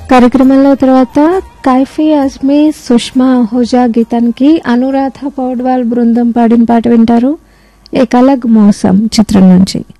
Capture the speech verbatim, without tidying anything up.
కార్యక్రమంలో తర్వాత కైఫీ అజ్మీ సుష్మా హోజా గీతానికి అనురాధ పౌడ్వాల్ బృందం పాడిన పాట వింటారు. ఏక్ అలగ్ మోసం చిత్రం నుంచి.